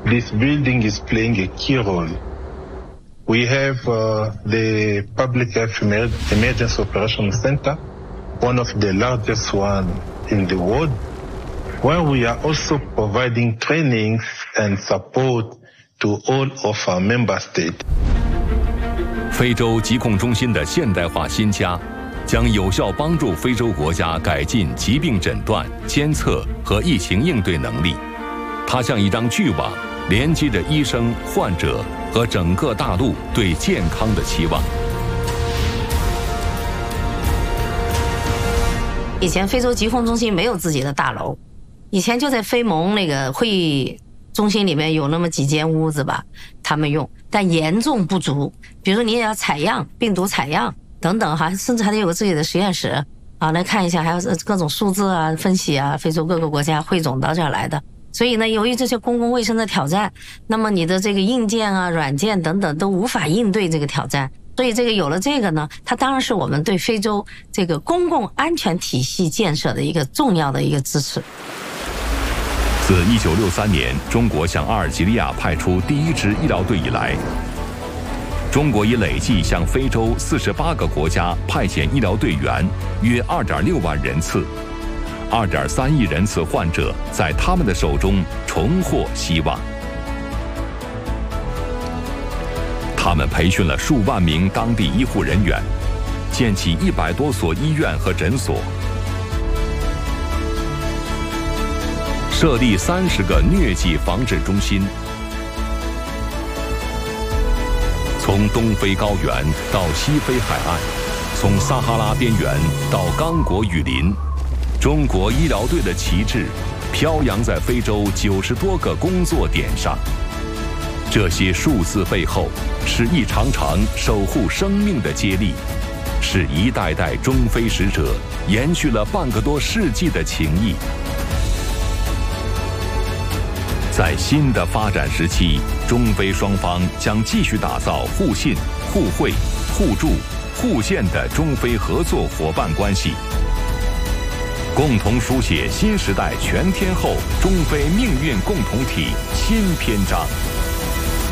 this building is playing a key role. We have the Public Health Emergency Operations Center, one of the largest one in the world, where we are also providing trainings and support to all of our member states. 非洲疾控中心的现代化新家，将有效帮助非洲国家改进疾病诊断、监测和疫情应对能力。它像一张巨网，连接着医生、患者和整个大陆对健康的期望。 以前非洲疾控中心没有自己的大楼，以前就在非盟那个会议中心里面有那么几间屋子吧，他们用，但严重不足。比如说你也要采样，病毒采样等等哈，甚至还得有个自己的实验室啊，来看一下，还有各种数字啊、分析啊，非洲各个国家汇总到这儿来的。所以呢，由于这些公共卫生的挑战，那么你的这个硬件啊、软件等等都无法应对这个挑战。所以这个有了这个呢，它当然是我们对非洲这个公共安全体系建设的一个重要的一个支持。 自1963年中国向阿尔及利亚派出第一支医疗队以来，中国已累计向非洲48个国家派遣医疗队员约2.6万人次，2.3亿人次患者在他们的手中重获希望。他们培训了数万名当地医护人员，建起100多所医院和诊所，设立30个疟疾防治中心。从东非高原到西非海岸，从撒哈拉边缘到刚果雨林，中国医疗队的旗帜飘扬在非洲90多个工作点上。这些数字背后，是一场场守护生命的接力，是一代代中非使者延续了半个多世纪的情谊。在新的发展时期，中非双方将继续打造互信、互惠、互助、互鉴的中非合作伙伴关系，共同书写新时代全天候中非命运共同体新篇章。